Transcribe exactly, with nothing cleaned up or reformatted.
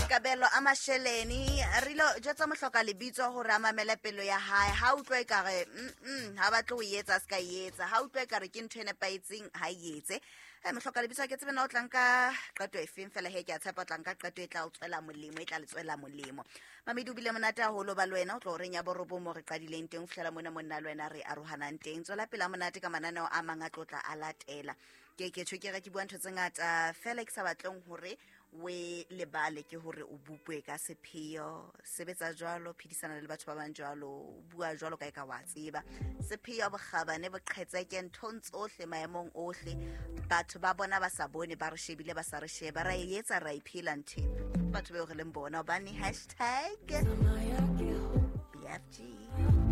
Kabelo a Masheleni re lo jotsa mohloka lebitso hore a mamele pelo ya hae ha o tlo e kare mm ha ba tlo o etsa ska etsa ha o tlo e kare ke ntho ene paitseng ha etse e mohloka lebitso ke tsebe na o tlanka qato efeng fela he ke a tshepa tlanka qato e tla o tswela molemo e tla le tswela molemo mamedi o bile monate haholo ba lwena o tlo renya borobo mo re qadileng teng flela mona monna lwena re arohanang teng tswela pela monate ka mananeo a mangatlotla a latela ke ke tsho ke re ke bua ntho tse ngata Felix a batlong hore we lebale ke hore o bupwe ka sepheo sebetsa jwalo phidisana le batho ba bang jwalo bua jwalo ka eka wa tseba sepheo bogabane boqhetse ke nthonts ohle maemong ohle batho ba bona ba sa bone ba re shebile ba sa re sheba ra etsa ra iphela nthe batho ba re leng bona bane hashtag B F G